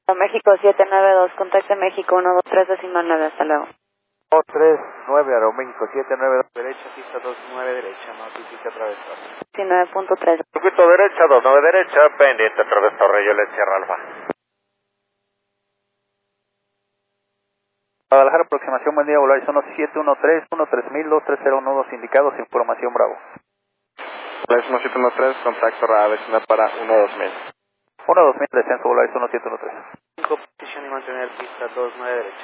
México 792, contacte México 123 decimal 9, hasta luego. 239, Aeroméxico 792, derecha, pista 29 derecha, notifica travesor. 19.3. Circuito derecha, 29 derecha, pendiente travesor Rayolet Sierra Alfa. Guadalajara, aproximación, buen día, Volaris 1713, 13000, 2301, indicados, información Bravo. Volaris 1713, contacto radar vecina para 12000. 12000, descenso, Volaris 1713. 5 posición y mantener pista 29 derecha.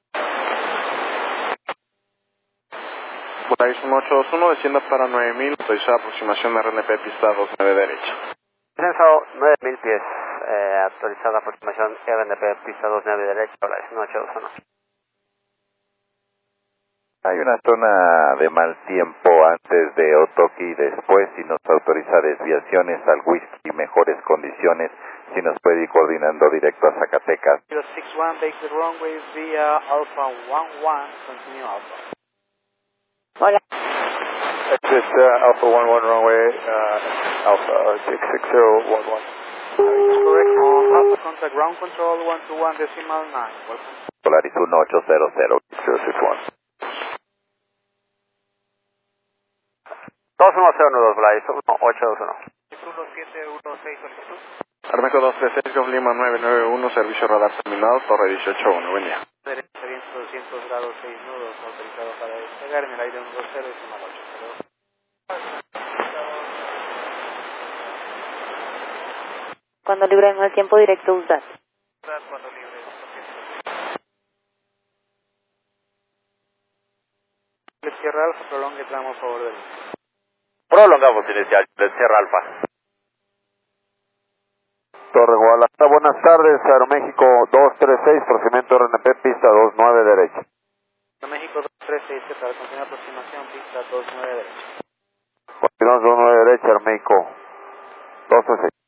Volaris 1821, descienda para 9000, autorizada aproximación RNP pista 29 derecha. Descenso 9000 pies, actualizada aproximación RNP pista 29 derecha, Volaris 1821. Hay una zona de mal tiempo antes de Otoki y después, si nos autoriza desviaciones al whisky, mejores condiciones, si nos puede ir coordinando directo a Zacatecas. 061, take the runway via Alpha 11, continue Alpha. Hola. Exit Alpha 11 runway, Alpha 66011. Correct on Alpha contact ground control 121 decimal 9. Welcome. Polaris 1800. 061. 21012, Volaris 1821. 1716 solicitud. Armeco 236, Golf Lima 991, servicio radar terminado, torre 181, buen día. Derecha, viento 200 grados 6 nudos, autorizado para despegar en el aire 120 decimal 8. Cuando libre en el tiempo directo, usar. Cuando libre. Sierra Alfa, prolongue tramo a favor del... Prolongamos inicial de Sierra Alfa. Torre Guadalajara, buenas tardes, Aeroméxico 236, procedimiento RNP, pista 29 derecha. México 236, para continuar aproximación, pista 29 derecha. Continuamos 29 derecha, Aeroméxico 236.